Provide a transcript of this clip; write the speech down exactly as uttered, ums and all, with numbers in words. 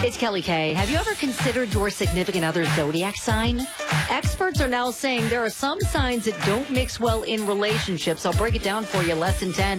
It's Kelly Kay. Have you ever considered your significant other's zodiac sign? Experts are now saying there are some signs that don't mix well in relationships. I'll break it down for you. Lesson ten.